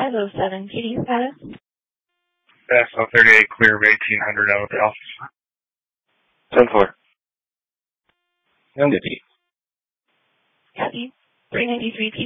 507 PD status. SL 38 clear of 1800 out of the office. 10-4. Young Deputy. Copy. 393 PD.